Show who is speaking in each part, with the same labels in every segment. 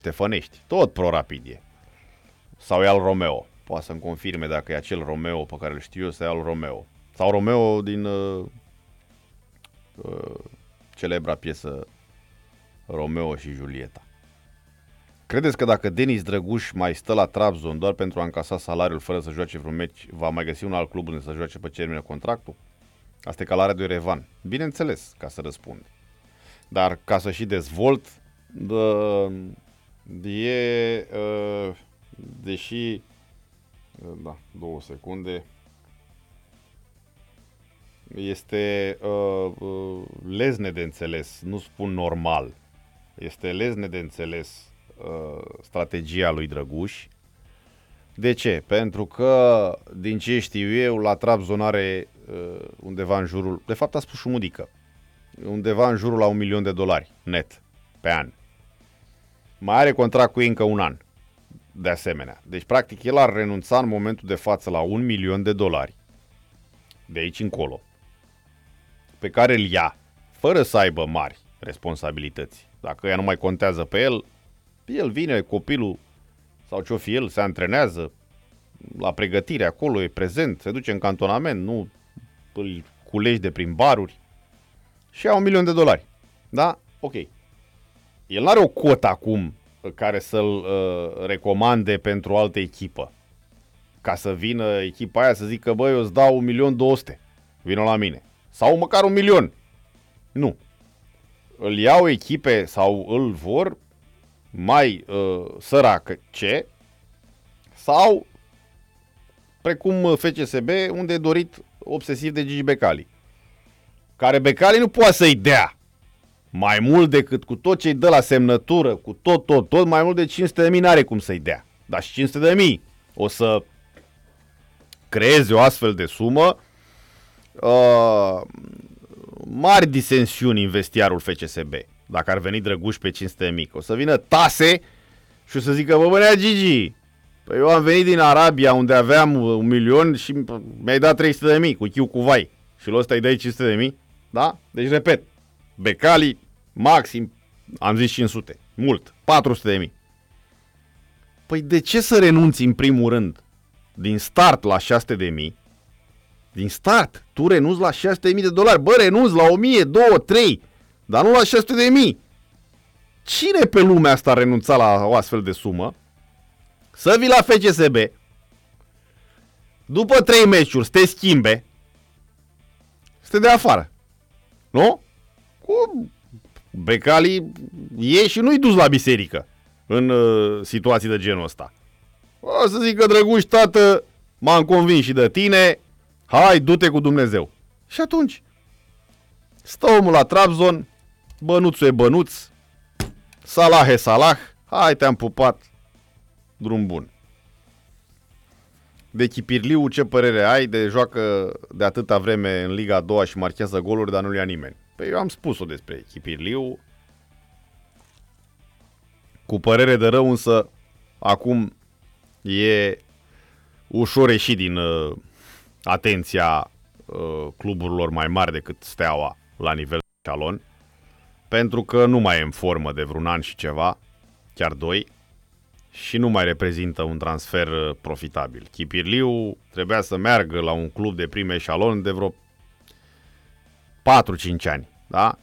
Speaker 1: Ștefănești, tot Pro-Rapid e. Sau e al Romeo. Poate să-mi confirme dacă e acel Romeo pe care îl știu eu, sau e al Romeo. Sau Romeo din celebra piesă Romeo și Julieta. Credeți că dacă Denis Drăguș mai stă la Trabzon doar pentru a încasa salariul fără să joace vreun meci, va mai găsi un alt club unde să joace pe termină contractul? Asta e calarea de Revan. Bineînțeles, ca să răspund. Dar ca să și dezvolt, deși... Da, 2 secunde. Este lezne de înțeles, nu spun normal. Este lezne de înțeles strategia lui Drăguș. De ce? Pentru că, din ce știu eu, la Trabzon are undeva în jurul, de fapt a spus Șumudică, undeva în jurul la $1.000.000 net pe an. Mai are contract cu ei încă un an, de asemenea. Deci, practic, el ar renunța în momentul de față la $1.000.000 de aici încolo, pe care îl ia, fără să aibă mari responsabilități. Dacă ea nu mai contează pe el, el vine, copilul, sau ce-o fi el, se antrenează la pregătire acolo, e prezent, se duce în cantonament, nu îl culegi de prin baruri și ia $1.000.000. Da? Ok. El n-are o cotă acum care să-l recomande pentru o altă echipă. Ca să vină echipa aia să zică, băi, eu îți dau 1.200.000, vină la mine. Sau măcar 1.000.000. Nu. Îl iau echipe sau îl vor mai sărace sau precum FCSB, unde e dorit obsesiv de Gigi Becali. Care Becali nu poate să-i dea mai mult decât cu tot ce-i dă la semnătură, cu tot, mai mult de 500.000 n-are cum să-i dea. Dar și 500.000 o să creeze o astfel de sumă. Mari disensiuni în vestiarul FCSB. Dacă ar veni Drăguș pe 500.000, o să vină Tase și o să zică, bă, bănea Gigi, păi eu am venit din Arabia unde aveam 1.000.000 și mi-ai dat 300.000 cu chiu cu vai. Și lui ăsta îi dai 500.000? Da? Deci repet, Becali, maxim, am zis 500, mult, 400.000. Păi de ce să renunți în primul rând din start la 600.000? Din start, tu renunți la $600.000. Bă, renunți la 1.000, 2, 3, dar nu la 600.000. Cine pe lumea asta a renunțat la o astfel de sumă? Să vii la FCSB, după 3 meciuri, să te schimbe, să te dea afară. Nu? Cu Becali e și nu-i dus la biserică în situații de genul ăsta. O să zică, Drăguș, tată, m-am convins și de tine, hai, du-te cu Dumnezeu. Și atunci stă omul la Trabzon, bănuțul e bănuț, Salah e Salah, hai, te-am pupat, drum bun. De Chipirliu, ce părere ai? De joacă de atâta vreme în Liga a doua și marchează goluri, dar nu-l ia nimeni. Păi eu am spus-o despre Chipirliu, cu părere de rău, însă acum e ușor ieșit din atenția cluburilor mai mari decât Steaua la nivel șalon, pentru că nu mai e în formă de vreun an și ceva, chiar 2, și nu mai reprezintă un transfer profitabil. Chipirliu trebuia să meargă la un club de prim eșalon de vreo 4-5 ani, da?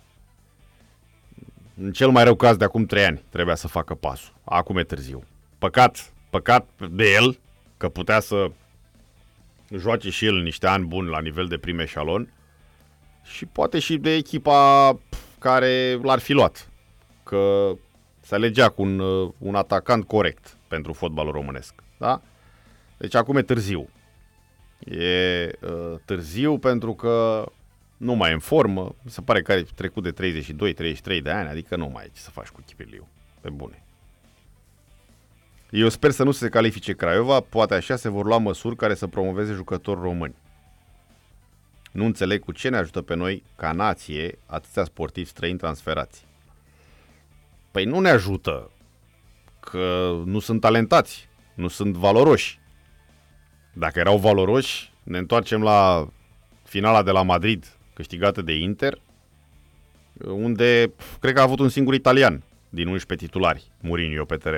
Speaker 1: În cel mai rău caz de acum 3 ani trebuia să facă pasul. Acum e târziu. Păcat de el, că putea să joace și el niște ani buni la nivel de prim eșalon și poate și de echipa care l-ar fi luat, că se alegea cu un atacant corect pentru fotbalul românesc. Da? Deci acum e târziu. E târziu pentru că nu mai e în formă. Mi se pare că are trecut de 32-33 de ani, adică nu mai ai ce să faci cu Chipirliu. Pe bune. Eu sper să nu se califice Craiova, poate așa se vor lua măsuri care să promoveze jucători români. Nu înțeleg cu ce ne ajută pe noi, ca nație, atâția sportivi străini transferați. Păi nu ne ajută, că nu sunt talentați, nu sunt valoroși. Dacă erau valoroși, ne întoarcem la finala de la Madrid, câștigată de Inter, unde cred că a avut un singur italian din 11 titulari, Mourinho pe teren.